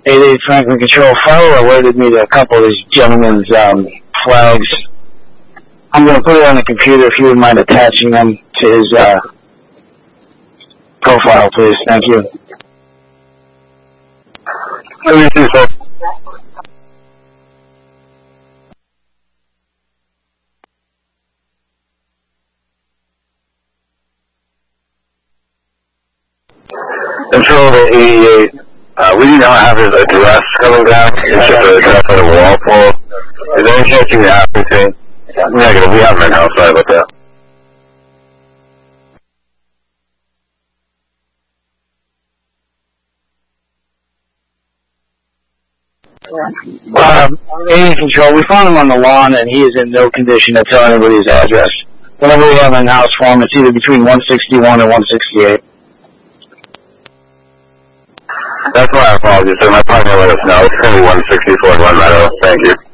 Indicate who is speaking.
Speaker 1: 88 Franklin Control Fire alerted me to a couple of these gentlemen's flags. I'm going to put it on the computer if you would mind attaching them to his profile, please. Thank you.
Speaker 2: Let me see, sir. Control to 88. We do not have his address coming down. It's just an address on the wall pole. Is there any chance you can have anything? Negative. We have him in-house. Sorry about that.
Speaker 1: Any Control, we found him on the lawn, and he is in no condition to tell anybody his address. Whenever we have an in-house form, it's either between 161 and 168.
Speaker 2: That's my apologies, sir. My partner let us know. It's going to be 164 Glen Meadow. Thank you.